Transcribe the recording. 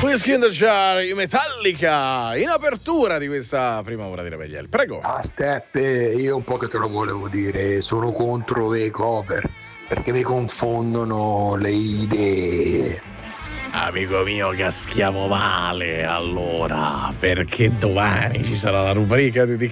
Whiskey in the Jar, i Metallica, in apertura di questa prima ora di Rebelliel. Prego. Steppe, io un po' che te lo volevo dire, sono contro le cover, perché mi confondono le idee. Amico mio, caschiamo male allora, perché domani ci sarà la rubrica dedicata